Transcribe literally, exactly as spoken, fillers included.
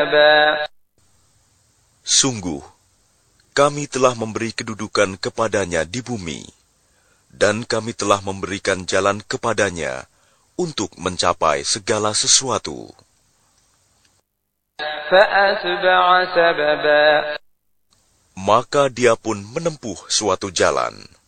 Sungguh, kami telah memberi kedudukan kepadanya di bumi, dan kami telah memberikan jalan kepadanya untuk mencapai segala sesuatu. Maka dia pun menempuh suatu jalan.